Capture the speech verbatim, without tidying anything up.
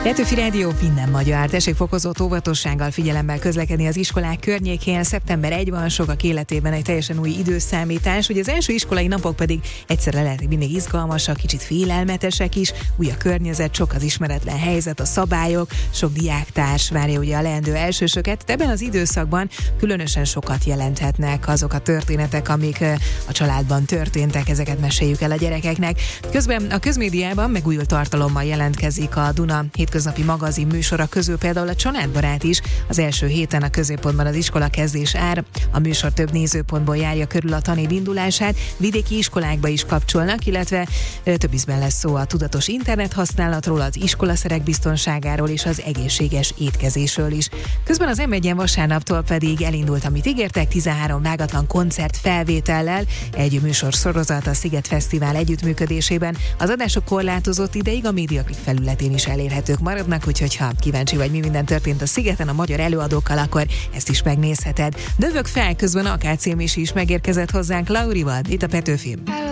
Petőfi Rádió, minden magyar. Tessék fokozott óvatossággal figyelemmel közlekedni az iskolák környékén. szeptember elseje van, sokak életében egy teljesen új időszámítás, hogy az első iskolai napok pedig egyszerre lehet mindig izgalmasak, kicsit félelmetesek is, új a környezet, sok az ismeretlen helyzet, a szabályok, sok diáktárs várja ugye a leendő elsősöket. Ebben az időszakban különösen sokat jelenthetnek azok a történetek, amik a családban történtek, ezeket meséljük el a gyerekeknek. Közben a közmédiában megújult tartalommal jelentkezik a Duna hétköznapi magazin műsora közül például a Családbarát is. Az első héten a középpontban az iskola kezdés áll. A műsor több nézőpontból járja körül a tanév indulását, vidéki iskolákba is kapcsolnak, illetve több ízben lesz szó a tudatos internet használatról, az iskolaszerek biztonságáról és az egészséges étkezésről is. Közben az em egyen vasárnaptól pedig elindult, amit ígértek, tizenhárom vágatlan koncert felvétellel, egy műsor sorozat a Sziget Fesztivál együttműködésében. Az adások korlátozott ideig a Médiaklik felületén is elérhetők maradnak, úgyhogy ha kíváncsi vagy, mi minden történt a Szigeten a magyar előadókkal, akkor ezt is megnézheted. Dövök fel, közben a ká cé Misi is megérkezett hozzánk Laurival, itt a Petőfin.